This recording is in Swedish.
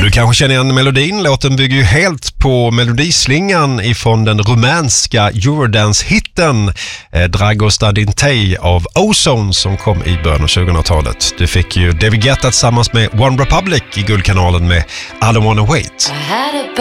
Du kanske känner igen melodin. Låten bygger ju helt på melodislingan ifrån den rumänska Eurodance-hitten Dragos Dintei av Ozone som kom i början av 2000-talet. Du fick ju David Guetta tillsammans med One Republic i Guldkanalen med I Don't Wanna Wait.